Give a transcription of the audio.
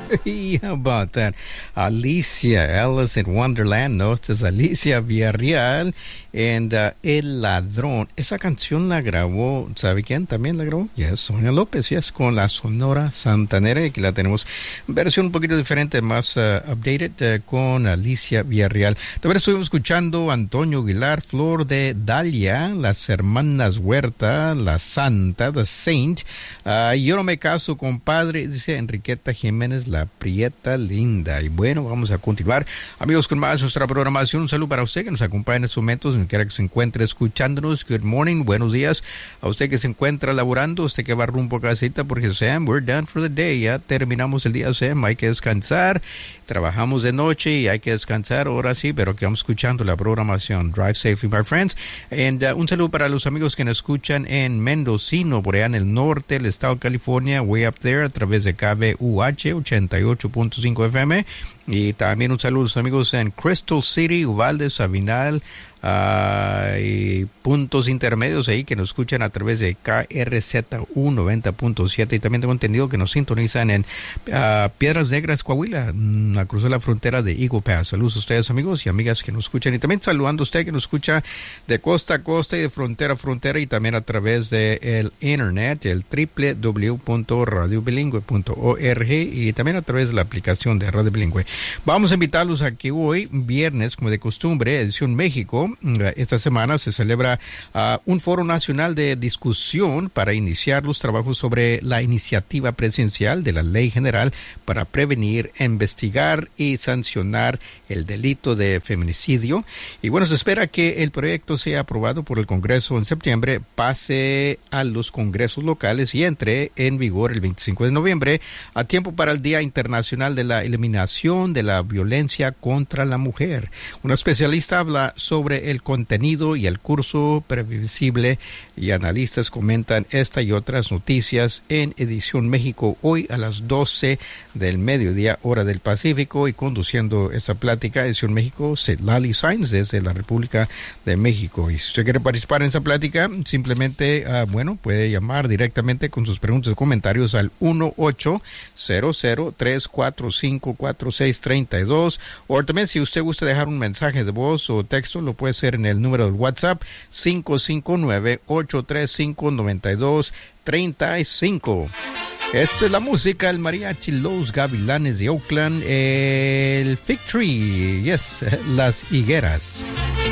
How about that? Alicia, Alice in Wonderland, ¿no? Esta es Alicia Villarreal and El Ladrón. Esa canción la grabó, ¿sabe quién también la grabó? Yes, Sonia López, yes, con la Sonora Santanera. Aquí la tenemos versión un poquito diferente, más updated, con Alicia Villarreal. También estuvimos escuchando Antonio Aguilar, Flor de Dalia, Las Hermanas Huerta, La Santa, The Saint. Yo no me caso, compadre, dice Enriqueta Jiménez, La Prieta Linda. Y bueno, vamos a continuar, amigos, con más nuestra programación. Un saludo para usted que nos acompaña en estos momentos, donde quiera que se encuentre escuchándonos. Good morning, buenos días a usted que se encuentra laborando, usted que va rumbo a casita, porque Sam, we're done for the day. Ya terminamos el día, Sam, hay que descansar. Trabajamos de noche y hay que descansar ahora sí, pero que vamos escuchando la programación. Drive safely, my friends. And un saludo para los amigos que nos escuchan en Mendocino, por allá en el norte del estado de California, way up there, a través de KBUH 88.5 FM. Y también un saludo a los amigos en Crystal City, Uvalde, Sabinal, y puntos intermedios ahí que nos escuchan a través de KRZU 90.7, y también tengo entendido que nos sintonizan en Piedras Negras, Coahuila, a cruzar la frontera de Eagle Pass. Saludos a ustedes, amigos y amigas que nos escuchan, y también saludando a usted que nos escucha de costa a costa y de frontera a frontera, y también a través de el internet, el www.radiobilingüe.org, y también a través de la aplicación de Radio Bilingüe. Vamos a invitarlos a que hoy, viernes, como de costumbre, Edición México, esta semana se celebra un foro nacional de discusión para iniciar los trabajos sobre la iniciativa presidencial de la Ley General para prevenir, investigar y sancionar el delito de feminicidio. Y bueno, se espera que el proyecto sea aprobado por el Congreso en septiembre, pase a los congresos locales y entre en vigor el 25 de noviembre, a tiempo para el Día Internacional de la Eliminación de la Violencia contra la Mujer. Un especialista habla sobre el contenido y el curso previsible, y analistas comentan esta y otras noticias en Edición México hoy a las 12 del mediodía, hora del Pacífico. Y conduciendo esta plática, Edición México, Lali Sainz desde la República de México. Y si usted quiere participar en esa plática, simplemente, puede llamar directamente con sus preguntas y comentarios al 1-800-345-4632, o también si usted gusta dejar un mensaje de voz o texto, lo puede hacer en el número del WhatsApp 559-835-9235. Esta es la música, el mariachi Los Gavilanes de Oakland, el Fig Tree, yes, Las Higueras.